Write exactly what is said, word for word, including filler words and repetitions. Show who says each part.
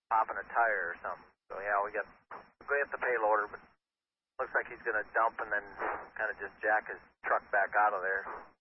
Speaker 1: popping a tire or something. So yeah, we got we got the payloader, but looks like he's going to dump and then kind of just jack his truck back out of there.